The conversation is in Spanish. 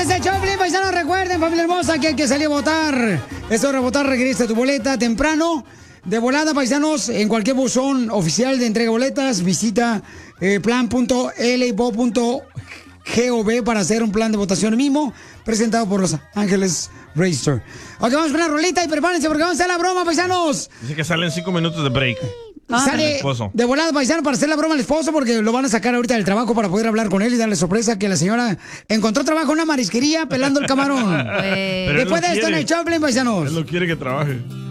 es el Choplin, paisanos. Recuerden, familia hermosa, que hay que salir a votar. Es hora de votar, regresa tu boleta temprano. De volada, paisanos, en cualquier buzón oficial de entrega de boletas, visita plan.lbo.gov para hacer un plan de votación mismo, presentado por Los Ángeles Register. Ok, vamos a poner rolita y prepárense porque vamos a hacer la broma, paisanos. Dice que salen 5 minutos de break. Sale de volada, paisano, para hacer la broma al esposo, porque lo van a sacar ahorita del trabajo para poder hablar con él y darle sorpresa que la señora encontró trabajo en una marisquería pelando el camarón. Pero Después de esto en el Choplin, paisanos. Él no quiere que trabaje.